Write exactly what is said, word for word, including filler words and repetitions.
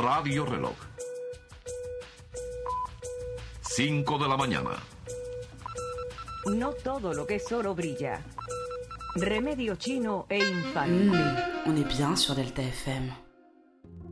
Radio Reloj. cinco de la mañana. No todo lo que es oro brilla. Remedio chino e infalible. Mmh, on est bien sur Delta F M.